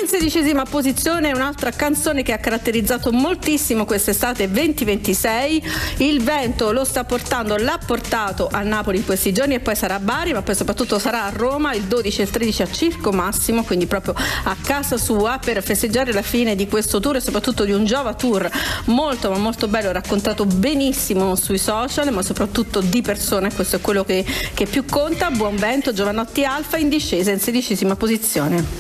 In 16ª posizione un'altra canzone che ha caratterizzato moltissimo quest'estate 2026. Il vento lo sta portando, l'ha portato a Napoli in questi giorni e poi sarà a Bari, ma poi soprattutto sarà a Roma il 12 e il 13 a Circo Massimo, quindi proprio a casa sua, per festeggiare la fine di questo tour e soprattutto di un Giova Tour molto ma molto bello, raccontato benissimo sui social, ma soprattutto di persona. Questo è quello che più conta. Buon vento, Giovanotti Alfa in discesa in 16ª posizione.